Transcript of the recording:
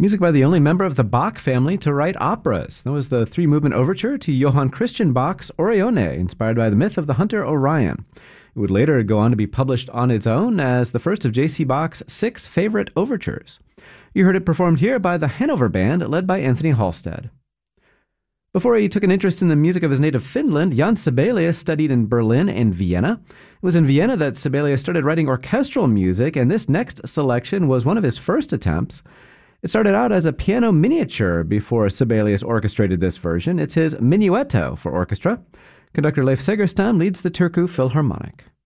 Music by the only member of the Bach family to write operas. That was the three-movement overture to Johann Christian Bach's Orione, inspired by the myth of the hunter Orion. It would later go on to be published on its own as the first of J.C. Bach's 6 favorite overtures. You heard it performed here by the Hanover Band, led by Anthony Halstead. Before he took an interest in the music of his native Finland, Jan Sibelius studied in Berlin and Vienna. It was in Vienna that Sibelius started writing orchestral music, and this next selection was one of his first attempts. It started out as a piano miniature before Sibelius orchestrated this version. It's his Minuetto for orchestra. Conductor Leif Segerstam leads the Turku Philharmonic.